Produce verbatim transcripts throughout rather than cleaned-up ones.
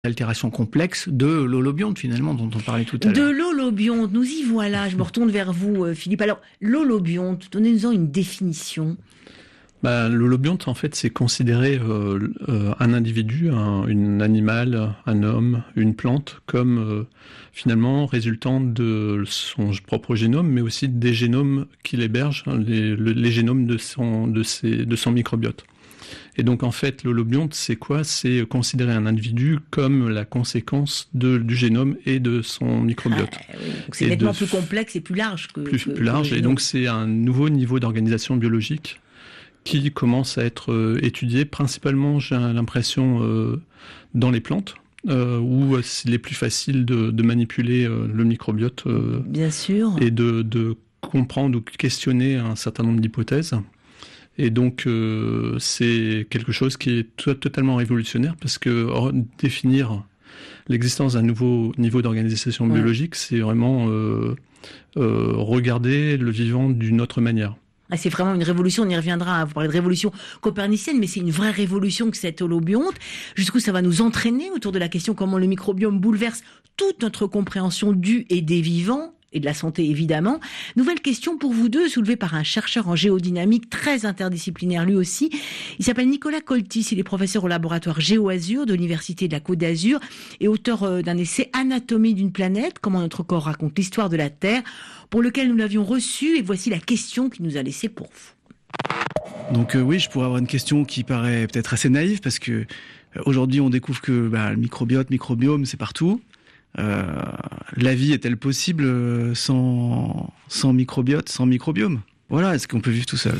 altération complexe de l'holobionte finalement dont on parlait tout à l'heure. De l'holobionte, nous y voilà. Je me retourne vers vous, euh, Philippe. Alors, l'holobionte, donnez-nous une définition. Bah, l'holobionte, en fait, c'est considérer euh, euh, un individu, un une animal, un homme, une plante, comme euh, finalement résultant de son propre génome, mais aussi des génomes qu'il héberge, hein, les, le, les génomes de son, de, ses, de son microbiote. Et donc, en fait, l'holobionte, c'est quoi? C'est considérer un individu comme la conséquence de, du génome et de son microbiote. Ah, oui. Donc c'est et nettement de, plus complexe et plus large que plus, que, plus large. que et donc, c'est un nouveau niveau d'organisation biologique qui commence à être euh, étudié principalement, j'ai l'impression, euh, dans les plantes, euh, où il est plus facile de, de manipuler euh, le microbiote. Euh, Bien sûr. Et de, de comprendre ou questionner un certain nombre d'hypothèses. Et donc, euh, c'est quelque chose qui est t- totalement révolutionnaire parce que or, définir l'existence d'un nouveau niveau d'organisation ouais. biologique, c'est vraiment euh, euh, regarder le vivant d'une autre manière. Ah, c'est vraiment une révolution, on y reviendra, vous parlez de révolution copernicienne, mais c'est une vraie révolution que cette holobionte. Jusqu'où ça va nous entraîner autour de la question comment le microbiome bouleverse toute notre compréhension du et des vivants, et de la santé évidemment. Nouvelle question pour vous deux, soulevée par un chercheur en géodynamique très interdisciplinaire lui aussi. Il s'appelle Nicolas Coltis, il est professeur au laboratoire GéoAzur de l'Université de la Côte d'Azur et auteur d'un essai Anatomie d'une planète, comment notre corps raconte l'histoire de la Terre, pour lequel nous l'avions reçu, et voici la question qu'il nous a laissée pour vous. Donc euh, oui, je pourrais avoir une question qui paraît peut-être assez naïve, parce que euh, aujourd'hui on découvre que bah, le microbiote, microbiome, c'est partout. Euh, la vie est-elle possible sans, sans microbiote, sans microbiome? Voilà, est-ce qu'on peut vivre tout seul?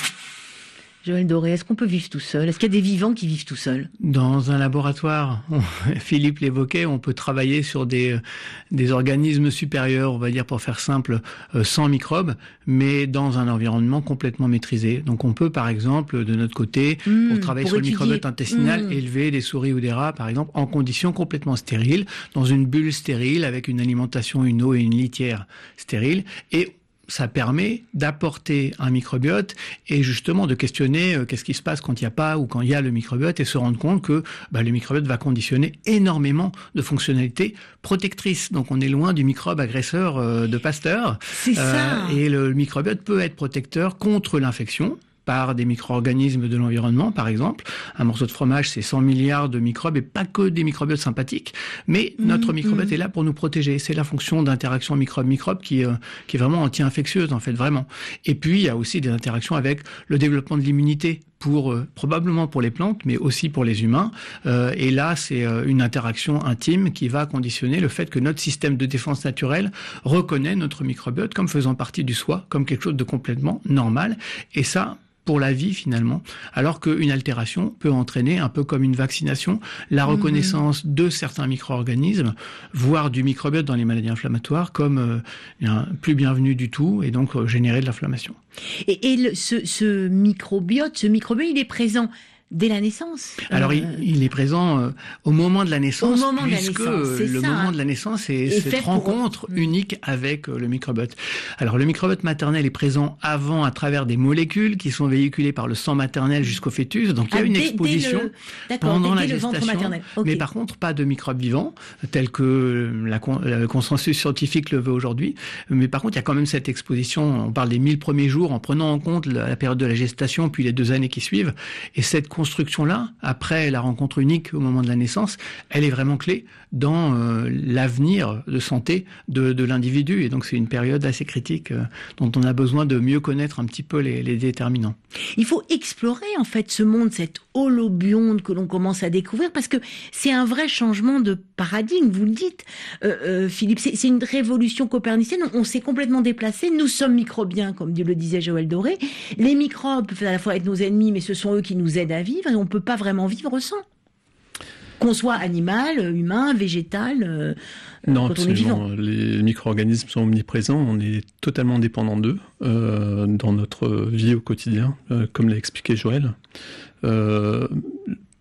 Joël Doré, est-ce qu'on peut vivre tout seul? Est-ce qu'il y a des vivants qui vivent tout seuls? Dans un laboratoire, on, Philippe l'évoquait, on peut travailler sur des, des organismes supérieurs, on va dire pour faire simple, euh, sans microbes, mais dans un environnement complètement maîtrisé. Donc on peut par exemple, de notre côté, mmh, pour travailler pour sur étudier. le microbiote intestinal, mmh. élever des souris ou des rats, par exemple, en conditions complètement stériles, dans une bulle stérile, avec une alimentation, une eau et une litière stérile, et ça permet d'apporter un microbiote et justement de questionner euh, qu'est-ce qui se passe quand il n'y a pas ou quand il y a le microbiote et se rendre compte que bah, le microbiote va conditionner énormément de fonctionnalités protectrices. Donc on est loin du microbe agresseur euh, de Pasteur. C'est ça. Euh, et le, le microbiote peut être protecteur contre l'infection par des micro-organismes de l'environnement, par exemple. Un morceau de fromage, c'est cent milliards de microbes, et pas que des microbiotes sympathiques. Mais mmh, notre microbiote mmh. est là pour nous protéger. C'est la fonction d'interaction microbe-microbe qui, euh, qui est vraiment anti-infectieuse, en fait, vraiment. Et puis, il y a aussi des interactions avec le développement de l'immunité, pour euh, probablement pour les plantes, mais aussi pour les humains. Euh, et là, c'est euh, une interaction intime qui va conditionner le fait que notre système de défense naturelle reconnaît notre microbiote comme faisant partie du soi, comme quelque chose de complètement normal. Et ça, pour la vie finalement, alors qu'une altération peut entraîner, un peu comme une vaccination, la reconnaissance mmh. de certains micro-organismes, voire du microbiote dans les maladies inflammatoires, comme euh, un, plus bienvenu du tout, et donc euh, générer de l'inflammation. Et, et le, ce, ce microbiote, ce microbiote, il est présent dès la naissance. Alors, euh... il, il est présent euh, au moment de la naissance, au moment puisque de la naissance, le ça, moment hein. de la naissance, c'est cette rencontre pour... unique avec euh, le microbiote. Alors, le microbiote maternel est présent avant à travers des molécules qui sont véhiculées par le sang maternel jusqu'au fœtus. Donc, il y a ah, une dès, exposition dès le... pendant dès, la dès gestation, okay. mais par contre, pas de microbes vivants, tel que la, le consensus scientifique le veut aujourd'hui. Mais par contre, il y a quand même cette exposition, on parle des mille premiers jours, en prenant en compte la, la période de la gestation, puis les deux années qui suivent. Et cette construction-là, après la rencontre unique au moment de la naissance, elle est vraiment clé dans euh, l'avenir de santé de, de l'individu. Et donc c'est une période assez critique euh, dont on a besoin de mieux connaître un petit peu les, les déterminants. Il faut explorer en fait ce monde, cette holobionte que l'on commence à découvrir, parce que c'est un vrai changement de paradigme, vous le dites, euh, euh, Philippe. C'est, c'est une révolution copernicienne, on, on s'est complètement déplacé, nous sommes microbiens, comme le disait Joël Doré. Les microbes peuvent à la fois être nos ennemis, mais ce sont eux qui nous aident à vivre, et on peut pas vraiment vivre sans. Qu'on soit animal, humain, végétal, euh, non, quand on est vivant. Les micro-organismes sont omniprésents, on est totalement dépendant d'eux euh, dans notre vie au quotidien, euh, comme l'a expliqué Joël. Euh,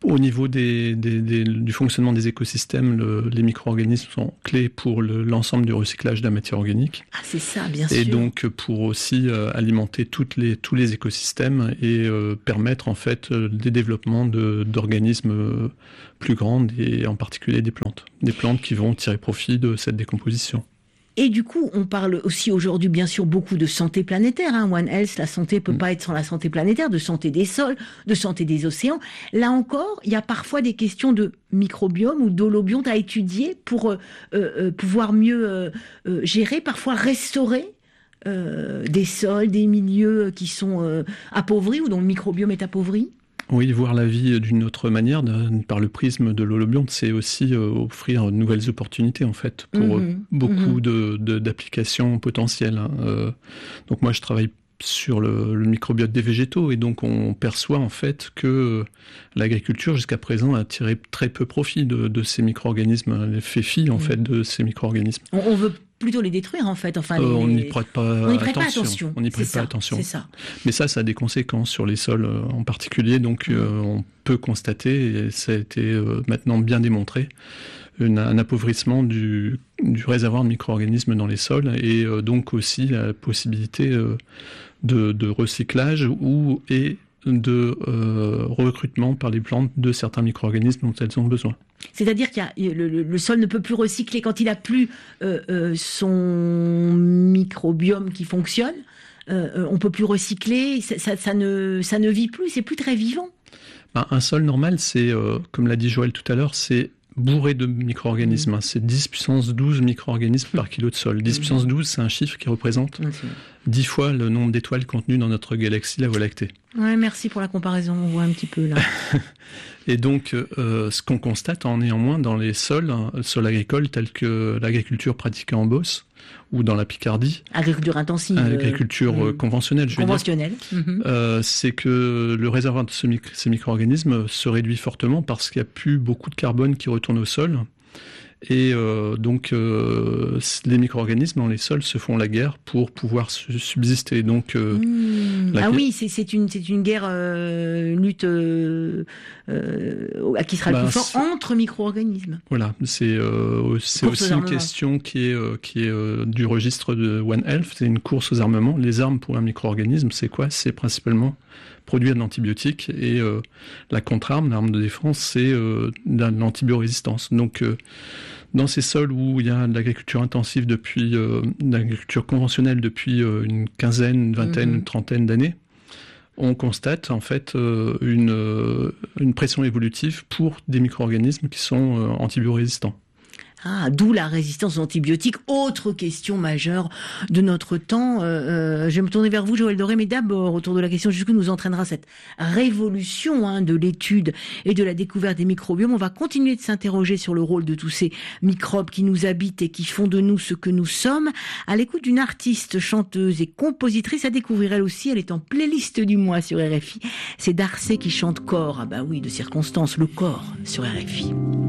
Au niveau des, des, des, du fonctionnement des écosystèmes, le, les micro-organismes sont clés pour le, l'ensemble du recyclage de la matière organique. Ah, c'est ça, bien et sûr. Et donc pour aussi euh, alimenter toutes les, tous les écosystèmes et euh, permettre en fait euh, des développements de, d'organismes euh, plus grands et en particulier des plantes. Des plantes qui vont tirer profit de cette décomposition. Et du coup, on parle aussi aujourd'hui, bien sûr, beaucoup de santé planétaire. Hein. One Health, la santé peut mmh. pas être sans la santé planétaire, de santé des sols, de santé des océans. Là encore, il y a parfois des questions de microbiome ou d'holobionte à étudier pour euh, euh, pouvoir mieux euh, euh, gérer, parfois restaurer euh, des sols, des milieux qui sont euh, appauvris ou dont le microbiome est appauvri. Oui, voir la vie d'une autre manière, de, par le prisme de l'holobionte, c'est aussi euh, offrir de nouvelles opportunités, en fait, pour mmh, beaucoup mmh. de, de, d'applications potentielles. Hein. Euh, donc moi, je travaille sur le, le microbiote des végétaux, et donc on perçoit, en fait, que l'agriculture, jusqu'à présent, a tiré très peu profit de, de ces micro-organismes, elle fait fi, en mmh. fait, de ces micro-organismes. On, on veut plutôt les détruire, en fait. Enfin, euh, les... on n'y prête pas on n'y prête attention. Pas attention. On n'y prête c'est pas ça, attention. C'est ça. Mais ça, ça a des conséquences sur les sols euh, en particulier. Donc, mmh. euh, on peut constater, et ça a été euh, maintenant bien démontré, une, un appauvrissement du, du réservoir de micro-organismes dans les sols, et euh, donc aussi la possibilité euh, de, de recyclage ou et de euh, recrutement par les plantes de certains micro-organismes dont elles ont besoin. C'est-à-dire que le, le, le sol ne peut plus recycler quand il n'a plus euh, euh, son microbiome qui fonctionne. Euh, on ne peut plus recycler, ça, ça, ça, ne, ça ne vit plus, c'est plus très vivant. Ben, un sol normal, c'est, euh, comme l'a dit Joël tout à l'heure, c'est bourré de micro-organismes. Mmh. C'est dix puissance douze micro-organismes mmh. par kilo de sol. dix puissance douze, c'est un chiffre qui représente mmh. dix fois le nombre d'étoiles contenues dans notre galaxie, la Voie lactée. Ouais, merci pour la comparaison, on voit un petit peu là. Et donc, euh, ce qu'on constate en néanmoins dans les sols, hein, sols agricoles tels que l'agriculture pratiquée en Beauce ou dans la Picardie, agriculture intensive, agriculture euh, conventionnelle, je veux conventionnelle, dire, mm-hmm. euh, c'est que le réservoir de ce mic- ces micro-organismes se réduit fortement parce qu'il n'y a plus beaucoup de carbone qui retourne au sol. Et euh, donc, euh, les micro-organismes dans les sols se font la guerre pour pouvoir subsister. Donc, euh, mmh. la... Ah oui, c'est, c'est, une, c'est une guerre, euh, lutte euh, euh, qui sera bah, le plus fort c'est... entre micro-organismes. Voilà, c'est, euh, c'est aussi une question qui est, euh, qui est euh, du registre de One Health, c'est une course aux armements. Les armes pour un micro-organisme, c'est quoi ? C'est principalement produire de l'antibiotique, et euh, la contre-arme, l'arme de défense, c'est euh, de l'antibiorésistance. Donc, euh, dans ces sols où il y a de l'agriculture intensive depuis, euh, de l'agriculture conventionnelle depuis euh, une quinzaine, une vingtaine, mmh. une trentaine d'années, on constate en fait euh, une, euh, une pression évolutive pour des micro-organismes qui sont euh, antibiorésistants. Ah, d'où la résistance aux antibiotiques, autre question majeure de notre temps. Euh, euh, je vais me tourner vers vous, Joël Doré, mais d'abord, autour de la question jusqu'où nous entraînera cette révolution hein, de l'étude et de la découverte des microbiomes. On va continuer de s'interroger sur le rôle de tous ces microbes qui nous habitent et qui font de nous ce que nous sommes. À l'écoute d'une artiste, chanteuse et compositrice à découvrir elle aussi, elle est en playlist du mois sur R F I. C'est Darcey qui chante Corps. Ah bah oui, de circonstance, le corps sur R F I.